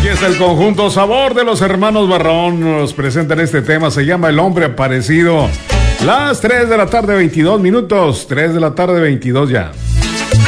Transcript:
está el conjunto Sabor de los hermanos Barrón. Nos presentan este tema, se llama El Hombre Aparecido. Las 3 de la tarde, 22 minutos. 3 de la tarde, 22 ya.